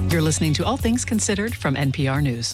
You're listening to All Things Considered from NPR News.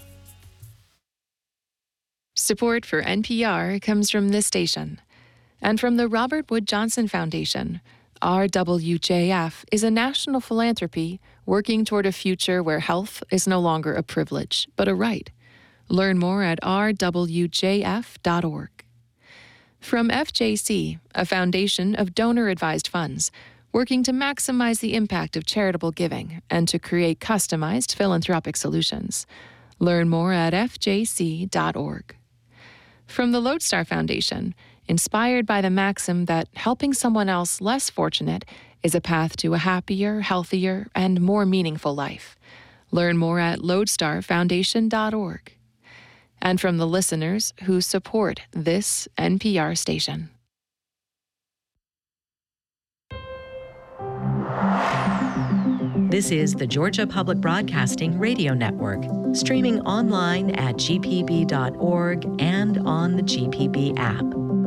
Support for NPR comes from this station and from the Robert Wood Johnson Foundation. RWJF is a national philanthropy working toward a future where health is no longer a privilege, but a right. Learn more at rwjf.org. From FJC, a foundation of donor-advised funds, working to maximize the impact of charitable giving and to create customized philanthropic solutions. Learn more at fjc.org. From the Lodestar Foundation, inspired by the maxim that helping someone else less fortunate is a path to a happier, healthier, and more meaningful life. Learn more at lodestarfoundation.org. And from the listeners who support this NPR station. This is the Georgia Public Broadcasting Radio Network, streaming online at gpb.org and on the GPB app.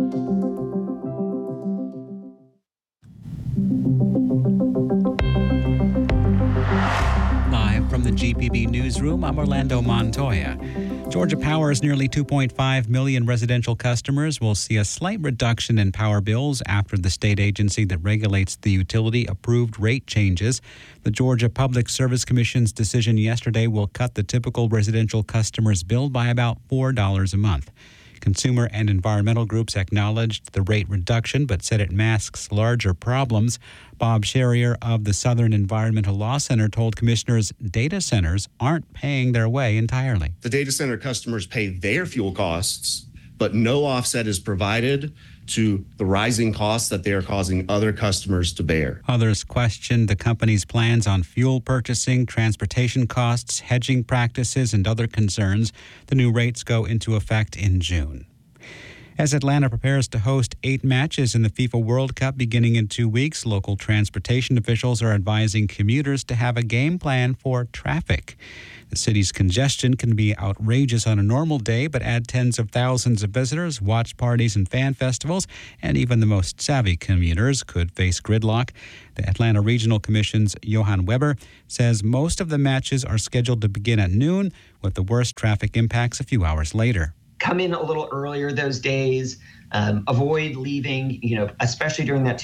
Live from the GPB Newsroom, I'm Orlando Montoya. Georgia Power's nearly 2.5 million residential customers will see a slight reduction in power bills after the state agency that regulates the utility approved rate changes. The Georgia Public Service Commission's decision yesterday will cut the typical residential customer's bill by about $4 a month. Consumer and environmental groups acknowledged the rate reduction, but said it masks larger problems. Bob Sherrier of the Southern Environmental Law Center told commissioners data centers aren't paying their way entirely. The data center customers pay their fuel costs, but no offset is provided to the rising costs that they are causing other customers to bear. Others questioned the company's plans on fuel purchasing, transportation costs, hedging practices, and other concerns. The new rates go into effect in June. As Atlanta prepares to host 8 matches in the FIFA World Cup beginning in 2 weeks, local transportation officials are advising commuters to have a game plan for traffic. The city's congestion can be outrageous on a normal day, but add tens of thousands of visitors, watch parties, and fan festivals, and even the most savvy commuters could face gridlock. The Atlanta Regional Commission's Johan Weber says most of the matches are scheduled to begin at noon, with the worst traffic impacts a few hours later. Come in a little earlier those days, avoid leaving, especially during that